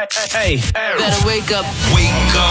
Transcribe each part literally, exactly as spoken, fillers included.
Hey, better wake up. Wake up.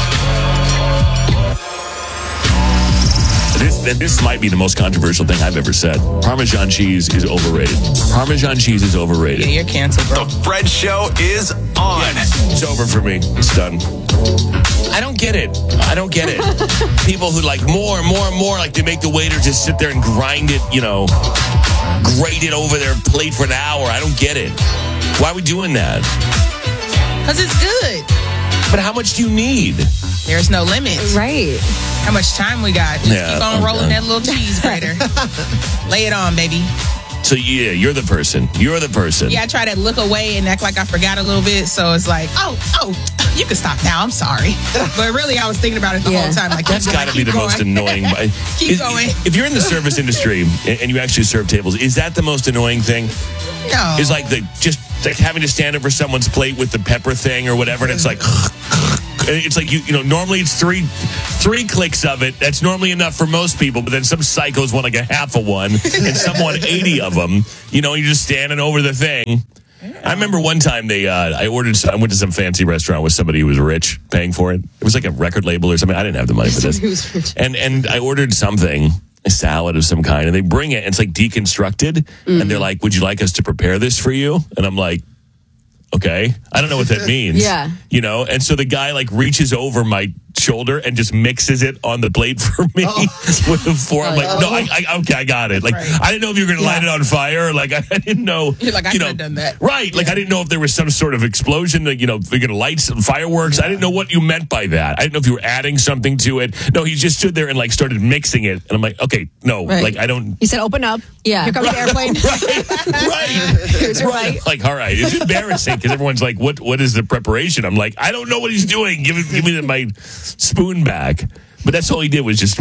This, this might be the most controversial thing I've ever said. Parmesan cheese is overrated. Parmesan cheese is overrated. Yeah, you're canceled, bro. The Fred Show is on. It's over for me. It's done. I don't get it. I don't get it. People who like more and more and more, like they make the waiter just sit there and grind it, you know, grate it over their plate for an hour. I don't get it. Why are we doing that? Because it's good. But how much do you need? There's no limit. Right. How much time we got? Just Yeah, keep on I'm rolling done. that little cheese grater. Lay it on, baby. So yeah, you're the person. You're the person. Yeah, I try to look away and act like I forgot a little bit. So it's like, oh, oh, you can stop now. I'm sorry. But really, I was thinking about it the Yeah. whole time. Like, That's keep got to going, be the keep most going. annoying. Keep Is- going. If you're in the service industry and and you actually serve tables, is that the most annoying thing? No. Is like the just like having to stand over someone's plate with the pepper thing or whatever, and it's like. It's like, you you know, normally it's three three clicks of it. That's normally enough for most people, but then some psychos want like a half of one, and some want eighty of them. You know, you're just standing over the thing. I remember one time they, uh, I ordered, I went to some fancy restaurant with somebody who was rich paying for it. It was like a record label or something. I didn't have the money for this. And and I ordered something, a salad of some kind, and they bring it, and it's like deconstructed, and they're like, would you like us to prepare this for you? And I'm like, okay, I don't know what that means. Yeah. You know, and so the guy like reaches over my shoulder and just mixes it on the plate for me with a fork. I'm like, no, I, I, okay, I got it. Like, Right. I didn't know if you were going to light it on fire. Or like, I, I didn't know. You're like, I you could know, have done that. Right. Like, I didn't know if there was some sort of explosion that, you know, you're going to light some fireworks. I didn't know what you meant by that. I didn't know if you were adding something to it. No, he just stood there and like started mixing it. And I'm like, okay, no, Right. like, I don't. He said, open up. Yeah. Here comes the airplane. Right, right. Like, all right, it's embarrassing because everyone's like, "What? What is the preparation?" I'm like, "I don't know what he's doing. Give, it, give me my spoon back." But that's all he did was just.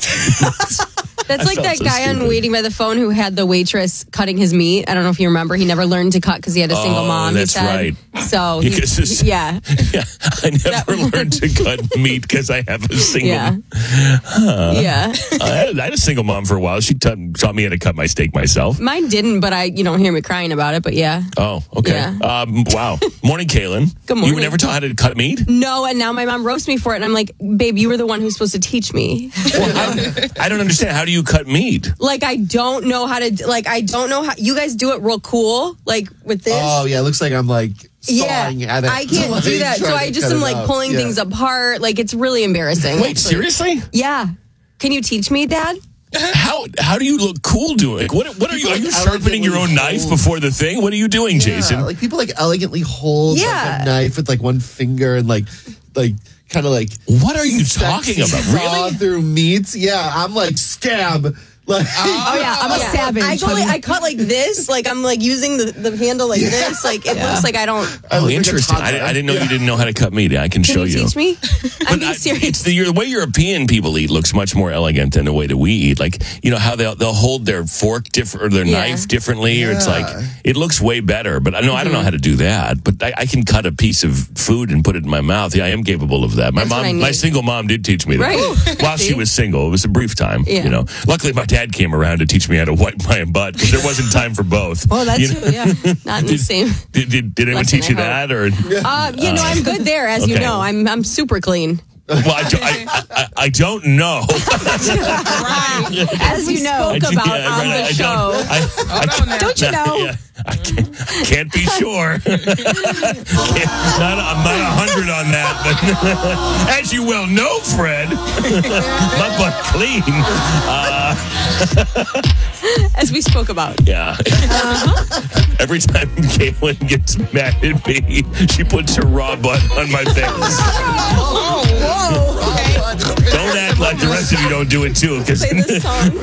That's I like felt that so guy on stupid. Waiting by the Phone who had the waitress cutting his meat. I don't know if you remember. He never learned to cut because he had a single Oh, mom. that's he said. right. So, he, Because it's- yeah. Yeah, I never learned to cut meat because I have a single. Yeah. Yeah. I, had, I had a single mom for a while. She taught, taught me how to cut my steak myself. Mine didn't, but I, you don't hear me crying about it, but yeah. Oh, okay. Yeah. Um, wow. Morning, Kaylin. Good You morning. were never taught how to cut meat? No, and now my mom roasts me for it, and I'm like, babe, you were the one who's supposed to teach me. Well, how, I don't understand. How do you cut meat? Like, I don't know how to, like, I don't know how, you guys do it real cool, like, with this. Oh yeah, it looks like I'm like Yeah, sawing at it. I can't Like, do that. So trying I to just cut am it like out. pulling Yeah. things apart. Like, it's really embarrassing. Wait, seriously? Yeah. Can you teach me, Dad? How how do you look cool doing? Like, what what are you? Are you sharpening your own knife hold- before the thing? What are you doing, Yeah, Jason? like people like elegantly hold like, Yeah. a knife with like one finger and like like kind of like What are you talking sexy about? saw Really? through meats. Yeah, I'm like stab. Like Oh, yeah. I'm a Yeah. savage. I, go like, I cut like this. Like, I'm like using the, the handle like this. Like, it looks like I don't. I Oh, look like a interesting. I, toddler. didn't- I didn't know Yeah. you didn't know how to cut meat. I can Can show you you. teach me? I'm But I- being serious. it's the, the way European people eat looks much more elegant than the way that we eat. Like, you know how they'll they'll hold their fork different or their Yeah. knife differently, or it's Yeah. like it looks way better. But I know I don't know how to do that. But I, I can cut a piece of food and put it in my mouth. Yeah, I am capable of that. My That's what I mom, my need. single mom, did teach me that. Right. While she See? was single, it was a brief time. Yeah. You know, luckily my dad came around to teach me how to wipe my butt because there wasn't time for both. Well, that's You know? true, yeah. Not in the same. Did, did, did anyone Lesson, teach you I that, or? Uh, you know, I'm good there, as you Okay. know. I'm I'm super clean. Well, I, do, I, I, I don't know. As you know, I spoke do- about yeah, on right, the I show. don't, I, I, Hold on now. Don't you know? Yeah, I can't, can't be sure. Can't, not, I'm not a hundred on that, but as you well know, Fred, my butt clean. Uh, As we spoke about. yeah. Every time Caitlin gets mad at me, she puts her raw butt on my face. Oh, whoa. Okay. Don't act like the rest of you don't do it too, because Play this song.